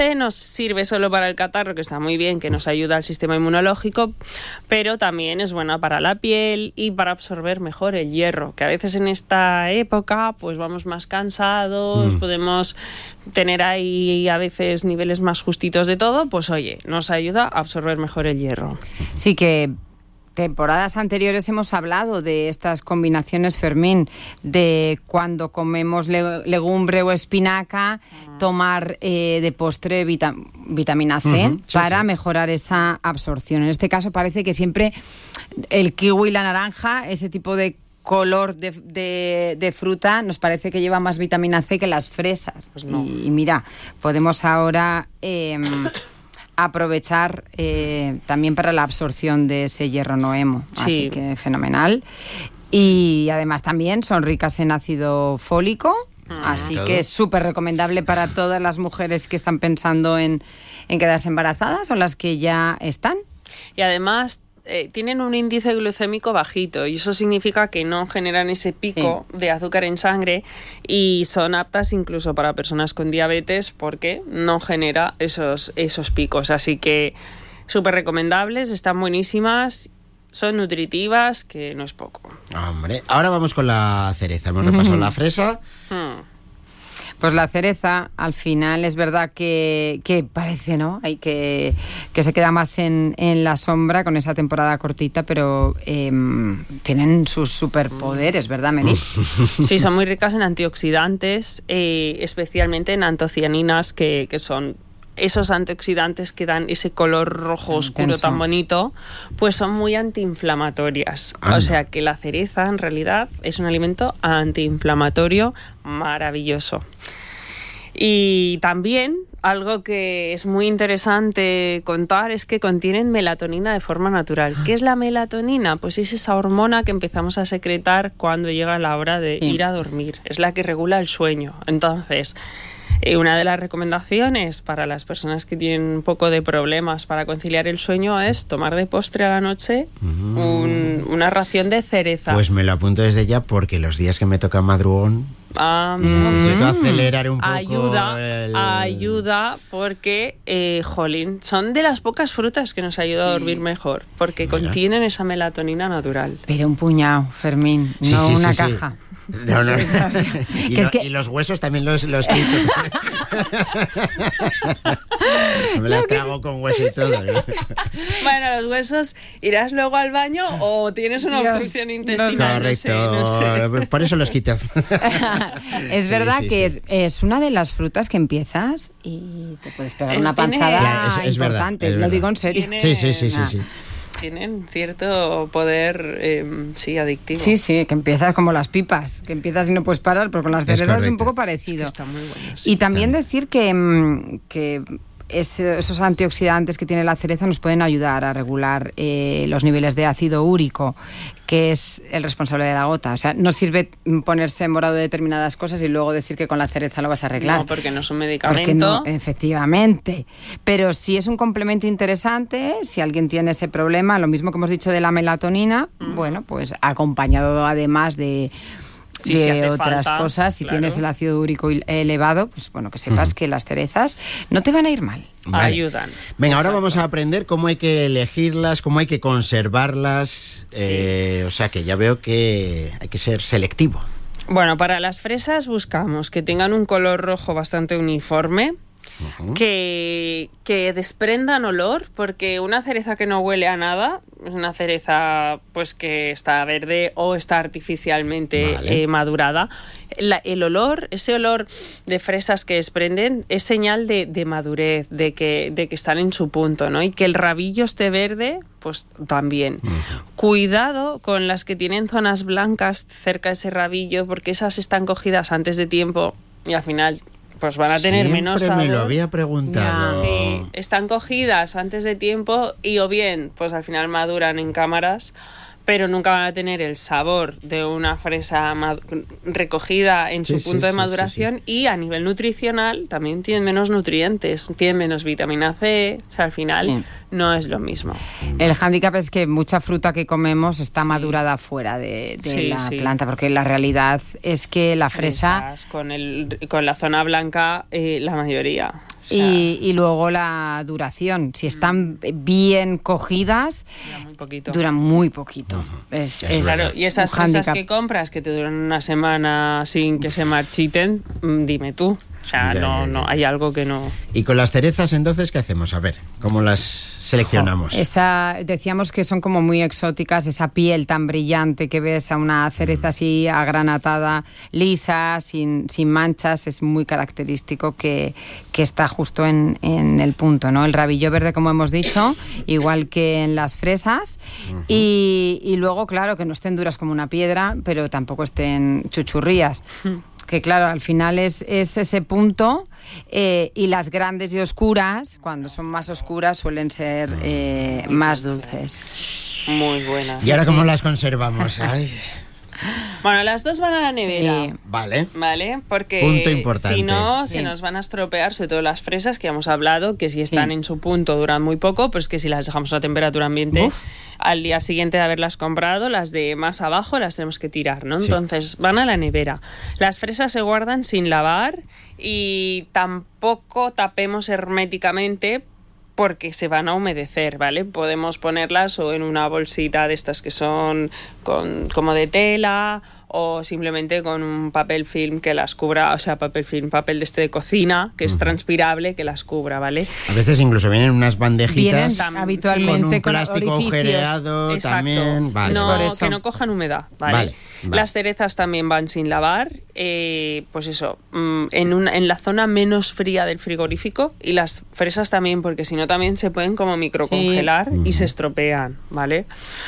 nos sirve solo para el catarro, que está muy bien, que nos ayuda al sistema inmunológico, pero también es buena para la piel y para absorber mejor el hierro, que a veces en esta época pues vamos más cansados, podemos tener ahí a veces niveles más justitos de todo, pues oye, nos ayuda a absorber mejor el hierro. Sí, que temporadas anteriores hemos hablado de estas combinaciones, Fermín, de cuando comemos legumbre o espinaca, tomar de postre vitamina C para mejorar esa absorción. En este caso parece que siempre el kiwi y la naranja, ese tipo de color de fruta, nos parece que lleva más vitamina C que las fresas. Pues no. Y mira, podemos ahora aprovechar también para la absorción de ese hierro noemo. Sí. Así que fenomenal. Y además también son ricas en ácido fólico, así que es súper recomendable para todas las mujeres que están pensando en quedarse embarazadas o las que ya están. Y además tienen un índice glucémico bajito y eso significa que no generan ese pico de azúcar en sangre y son aptas incluso para personas con diabetes porque no genera esos picos. Así que súper recomendables, están buenísimas, son nutritivas, que no es poco. Hombre, ahora vamos con la cereza. Hemos repasado la fresa. Pues la cereza, al final, es verdad que parece, ¿no? Hay que se queda más en la sombra con esa temporada cortita, pero tienen sus superpoderes, ¿verdad, Meli? Sí, son muy ricas en antioxidantes, especialmente en antocianinas, que son esos antioxidantes que dan ese color rojo oscuro tan bonito, pues son muy antiinflamatorias. Anda. O sea que la cereza en realidad es un alimento antiinflamatorio maravilloso. Y también algo que es muy interesante contar es que contienen melatonina de forma natural. ¿Qué es la melatonina? Pues es esa hormona que empezamos a secretar cuando llega la hora de ir a dormir. Es la que regula el sueño. Entonces, una de las recomendaciones para las personas que tienen un poco de problemas para conciliar el sueño es tomar de postre a la noche una ración de cereza. Pues me lo apunto desde ya porque los días que me toca madrugón necesito acelerar un poco. Ayuda porque, son de las pocas frutas que nos ayuda a dormir mejor, porque contienen esa melatonina natural. Pero un puñado, Fermín, no una caja. No. Y los huesos también los quito. Me las trago con hueso y todo, ¿no? Bueno, los huesos, ¿irás luego al baño o tienes una obstrucción intestinal? Correcto, no sé. Por eso los quito. Es verdad que es una de las frutas que empiezas y te puedes pegar una panzada es importante, verdad, lo digo en serio. Sí. Tienen cierto poder, adictivo. Sí, que empiezas como las pipas, que empiezas y no puedes parar, pero con las cerezas es un poco parecido. Es que está muy bueno, Y también decir que esos antioxidantes que tiene la cereza nos pueden ayudar a regular los niveles de ácido úrico, que es el responsable de la gota. O sea, no sirve ponerse morado de determinadas cosas y luego decir que con la cereza lo vas a arreglar. No, porque no es un medicamento. Efectivamente. Pero sí es un complemento interesante si alguien tiene ese problema, lo mismo que hemos dicho de la melatonina, bueno, pues acompañado además de otras cosas, si tienes el ácido úrico elevado, pues bueno, que sepas que las cerezas no te van a ir mal. Vale. Ayudan. Venga, ahora vamos a aprender cómo hay que elegirlas, cómo hay que conservarlas. O sea que ya veo que hay que ser selectivo. Bueno, para las fresas buscamos que tengan un color rojo bastante uniforme, que desprendan olor, porque una cereza que no huele a nada es una cereza pues que está verde o está artificialmente madurada. El olor, ese olor de fresas que desprenden es señal de madurez, de que están en su punto, ¿no? Y que el rabillo esté verde, pues también. Cuidado con las que tienen zonas blancas cerca de ese rabillo, porque esas están cogidas antes de tiempo y al final pues van a tener menos sabor. Me lo había preguntado. Sí, están cogidas antes de tiempo y o bien, pues al final maduran en cámaras, pero nunca van a tener el sabor de una fresa recogida en su punto de maduración. Y a nivel nutricional también tienen menos nutrientes, tienen menos vitamina C, o sea, al final no es lo mismo. El hándicap es que mucha fruta que comemos está madurada fuera de la planta, porque la realidad es que la fresa... Con la zona blanca, la mayoría. y luego la duración. Si están bien cogidas, duran muy poquito. Es claro, y esas un fresas hándicap. que compras que te duran una semana sin que se marchiten, dime tú. O sea, no, hay algo que no... ¿Y con las cerezas entonces qué hacemos? A ver, ¿cómo las seleccionamos? Decíamos que son como muy exóticas, esa piel tan brillante que ves a una cereza así agranatada, lisa, sin manchas, es muy característico que está justo en el punto, ¿no? El rabillo verde, como hemos dicho, igual que en las fresas, y luego, claro, que no estén duras como una piedra, pero tampoco estén chuchurrías. Que claro, al final es ese punto, y las grandes y oscuras, cuando son más oscuras, suelen ser más dulces. Muy buenas. ¿Y ahora cómo las conservamos? Ay. Bueno, las dos van a la nevera. Sí. Vale. Porque Punto importante. si no, Sí. se nos van a estropear, sobre todo las fresas, que hemos hablado, que si están en su punto duran muy poco, pues que si las dejamos a temperatura ambiente, al día siguiente de haberlas comprado, las de más abajo las tenemos que tirar, ¿no? Sí. Entonces van a la nevera. Las fresas se guardan sin lavar y tampoco tapemos herméticamente, porque se van a humedecer, ¿vale? Podemos ponerlas o en una bolsita de estas que son como de tela, o simplemente con un papel film que las cubra, o sea, papel de este de cocina, que es transpirable, que las cubra, ¿vale? A veces incluso vienen unas bandejitas Vienen habitualmente con un con plástico orificios. Agujereado Exacto. también. Vale. No, Por eso. que no cojan humedad, ¿vale? Vale. Las cerezas también van sin lavar, pues eso, en la zona menos fría del frigorífico, y las fresas también, porque si no también se pueden como microcongelar y se estropean, ¿vale?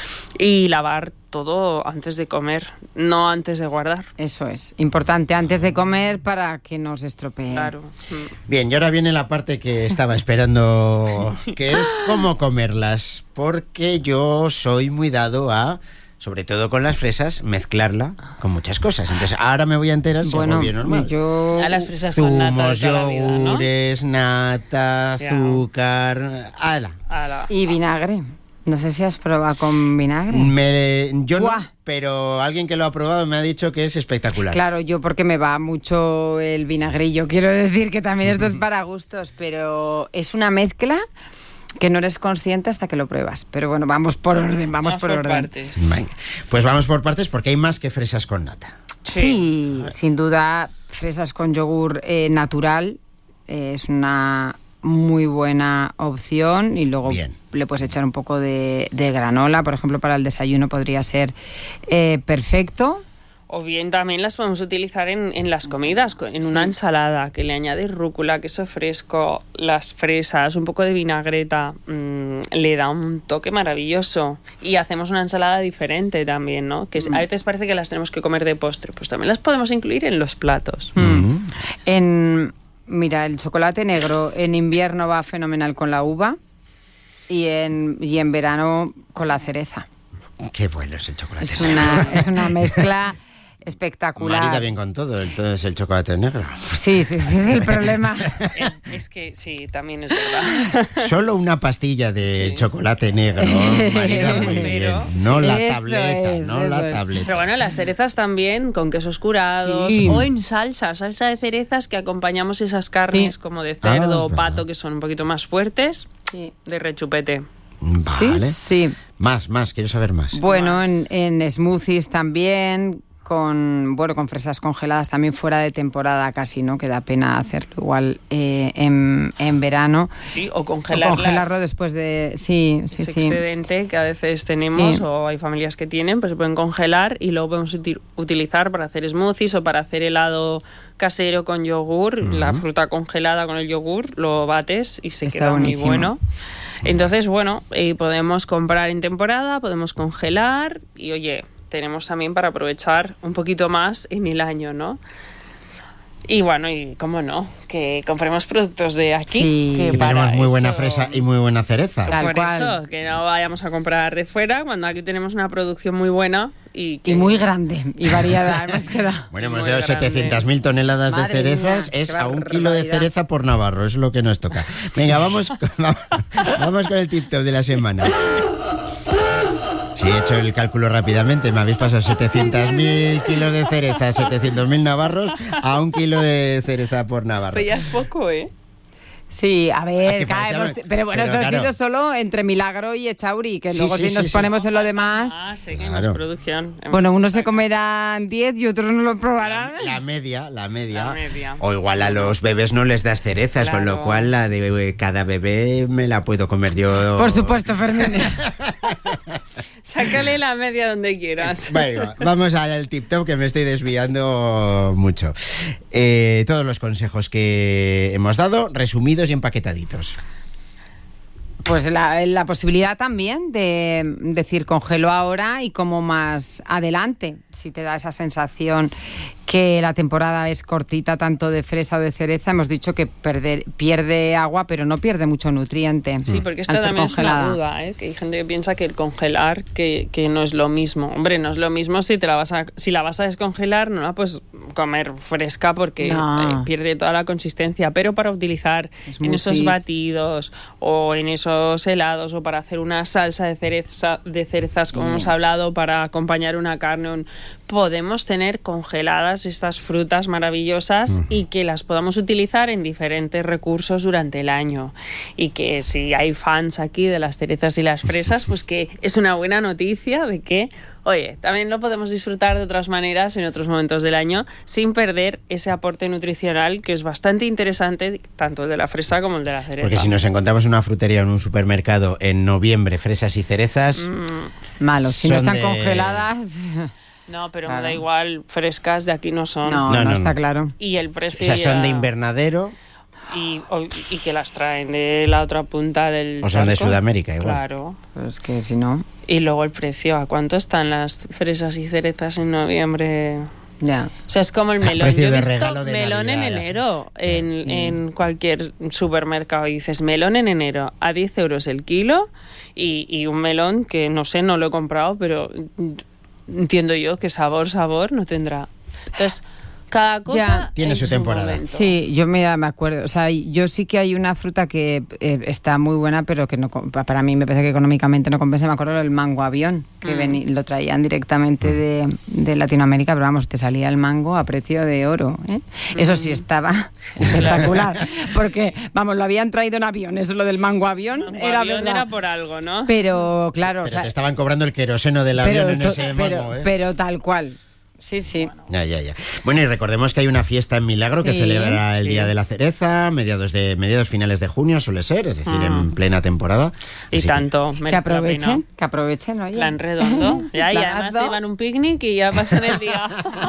Y lavar todo antes de comer, no antes de guardar. Eso es importante antes de comer para que no se estropee. Claro. Bien, y ahora viene la parte que estaba esperando, que es cómo comerlas, porque yo soy muy dado a, sobre todo con las fresas, mezclarla con muchas cosas. Entonces, ahora me voy a enterar si hago bien normal. yo A las fresas con nata de Zumos, toda la vida, ¿no? yogures, nata, Ya. azúcar... ¡Hala! Ala. y vinagre. No sé si has probado con vinagre. Yo no, Buah. pero alguien que lo ha probado me ha dicho que es espectacular. Claro, yo porque me va mucho el vinagrillo. Quiero decir que también esto es para gustos, pero es una mezcla que no eres consciente hasta que lo pruebas. Pero bueno, vamos por orden, vamos por orden. partes. Venga, pues vamos por partes porque hay más que fresas con nata. Sí, sin duda, fresas con yogur natural es una muy buena opción, y luego Bien. le puedes echar un poco de granola, por ejemplo, para el desayuno podría ser perfecto. O bien también las podemos utilizar en las comidas, en una ensalada, que le añades rúcula, queso fresco, las fresas, un poco de vinagreta, le da un toque maravilloso. Y hacemos una ensalada diferente también, ¿no? Que a veces parece que las tenemos que comer de postre, pues también las podemos incluir en los platos. Mira, el chocolate negro en invierno va fenomenal con la uva, y en verano con la cereza. Qué bueno es el chocolate. Es una mezcla espectacular. Marida bien con todo, entonces el chocolate negro. Sí, es el problema. Es que sí, también es verdad. Solo una pastilla de chocolate negro marida muy bien. Pero- No la Eso tableta, es, no eso la es. tableta. Pero bueno, las cerezas también con quesos curados, Sí. o en salsa de cerezas, que acompañamos esas carnes Sí. como de cerdo Ah, o es pato, verdad. que son un poquito más fuertes, de rechupete. Vale. Sí. Más, quiero saber más. Bueno, en smoothies también, con fresas congeladas también fuera de temporada casi, ¿no? Que da pena hacerlo igual en verano. Sí, o O congelarlas. congelarlo después de... Sí. Ese excedente que a veces tenemos, Sí. o hay familias que tienen, pues se pueden congelar y luego podemos utilizar para hacer smoothies o para hacer helado casero con yogur. La fruta congelada con el yogur, lo bates y se Está queda buenísimo. muy bueno. Entonces, bueno, podemos comprar en temporada, podemos congelar y, oye, tenemos también para aprovechar un poquito más en el año, ¿no? Y bueno, y cómo no, que compremos productos de aquí. Sí. Que Que para tenemos muy buena eso- fresa y muy buena cereza. Tal por cual. eso, que no vayamos a comprar de fuera, cuando aquí tenemos una producción muy buena y muy grande y variada. Hemos quedado. Bueno, hemos Muy dado grande. 700.000 toneladas de Madre cerezas, mía, es qué a 1 kilo de barbaridad. cereza por navarro, es lo que nos toca. Venga, vamos con el tip top de la semana. Si he hecho el cálculo rápidamente, me habéis pasado 700.000 kilos de cereza, 700.000 navarros, a 1 kilo de cereza por navarro. Pero ya es poco, ¿eh? Sí, a ver, que pero bueno, eso ha claro. sido solo entre Milagro y Echauri, que Sí, luego sí, si nos sí. ponemos en lo demás... Ah, seguimos producción. Bueno, unos se comerán 10 y otros no lo probarán. La media. La media. O igual a los bebés no les das cerezas, con lo Claro. cual la de cada bebé me la puedo comer yo. Por supuesto, Fermín. Sácale la media donde quieras. Venga, vamos al tip top, que me estoy desviando mucho. Todos los consejos que hemos dado, resumidos y empaquetaditos. Pues la posibilidad también de decir congelo ahora y como más adelante, si te da esa sensación que la temporada es cortita tanto de fresa o de cereza. Hemos dicho que pierde agua, pero no pierde mucho nutriente. Sí, porque esto al ser también congelada. es una duda, ¿eh? Que hay gente que piensa que el congelar que no es lo mismo. Hombre, no es lo mismo si la vas a descongelar, no la puedes comer fresca porque No. pierde toda la consistencia. Pero para utilizar en esos Smoothies. batidos o en esos helados o para hacer una salsa de cerezas, como hemos hablado, para acompañar una carne, podemos tener congeladas estas frutas maravillosas y que las podamos utilizar en diferentes recursos durante el año. Y que si hay fans aquí de las cerezas y las fresas, pues que es una buena noticia de que, oye, también lo podemos disfrutar de otras maneras en otros momentos del año sin perder ese aporte nutricional que es bastante interesante, tanto el de la fresa como el de la cereza. Porque si nos encontramos en una frutería o en un supermercado en noviembre, fresas y cerezas... Malo, si no son están de- congeladas... No, pero Claro. me da igual, frescas de aquí no son. No, está claro. Y el O precio sea, son ya- de invernadero y que las traen de la otra punta del o son de charco. Sudamérica igual. Claro. Pues que si no... Y luego el precio, ¿a cuánto están las fresas y cerezas en noviembre? Ya. O sea, es como el melón. Precio Yo he de visto regalo de melón en Navidad. enero en cualquier supermercado. Y dices, melón en enero a 10 euros el kilo y un melón que no sé, no lo he comprado, pero entiendo yo que sabor no tendrá. Entonces, cada cosa Ya. Tiene en su temporada. momento. Sí, yo me acuerdo, o sea, yo sí que hay una fruta que está muy buena, pero que no para mí me parece que económicamente no compensa. Me acuerdo del mango avión, que lo traían directamente de Latinoamérica, pero vamos, te salía el mango a precio de oro, ¿eh? Eso sí estaba espectacular, porque, vamos, lo habían traído en avión, eso lo del mango avión, Mango era avión verdad. era por algo, ¿no? Pero, claro, Pero o sea, te estaban cobrando el queroseno del avión en ese mango, ¿eh? pero tal cual. Sí, sí. Ya. Bueno, y recordemos que hay una fiesta en Milagro que Sí. celebra el Sí. Día de la Cereza, mediados finales de junio suele ser, es decir, en plena temporada. Y Así que- tanto. Que merece la pena. aprovechen, oye. Plan redondo. Sí, Ya, y planazo. además se van a un picnic y ya pasan el día.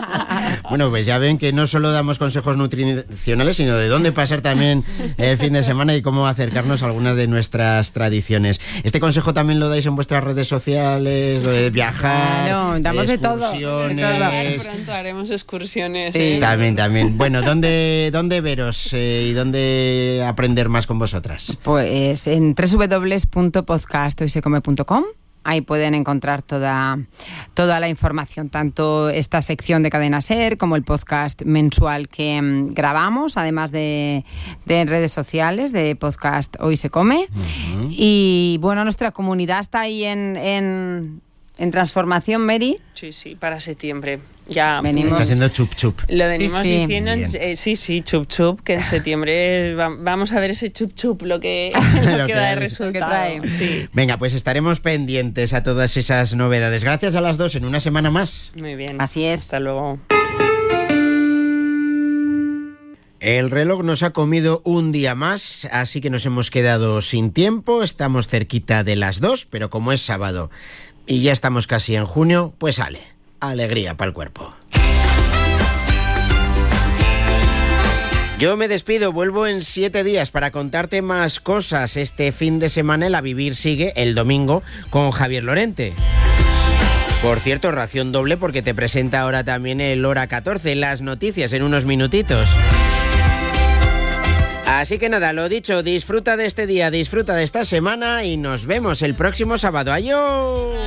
Bueno, pues ya ven que no solo damos consejos nutricionales, sino de dónde pasar también el fin de semana y cómo acercarnos a algunas de nuestras tradiciones. Este consejo también lo dais en vuestras redes sociales, lo de viajar, Claro, damos de todo, de excursiones. Pronto haremos excursiones. Sí. ¿eh? También. Bueno, ¿dónde veros y dónde aprender más con vosotras? Pues en www.podcasthoysecome.com. Ahí pueden encontrar toda la información, tanto esta sección de Cadena Ser como el podcast mensual que grabamos, además de redes sociales, de podcast Hoy se come. Y bueno, nuestra comunidad está ahí en transformación, Mary. Sí, para septiembre. Ya Venimos- Está haciendo chup chup. lo venimos Sí, sí. diciendo. Bien. Sí, chup chup, que en septiembre vamos a ver ese chup chup, lo que Lo que da de es. resultado. Lo que trae. Sí. Venga, pues estaremos pendientes a todas esas novedades. Gracias a las dos en una semana más. Muy bien. Así es. Hasta luego. El reloj nos ha comido un día más, así que nos hemos quedado sin tiempo. Estamos cerquita de las 2, pero como es sábado y ya estamos casi en junio, pues sale. Alegría para el cuerpo. Yo me despido, vuelvo en 7 días para contarte más cosas. Este fin de semana el A Vivir sigue el domingo con Javier Lorente. Por cierto, ración doble porque te presenta ahora también el Hora 14, las noticias en unos minutitos. Así que nada, lo dicho, disfruta de este día, disfruta de esta semana y nos vemos el próximo sábado. ¡Adiós!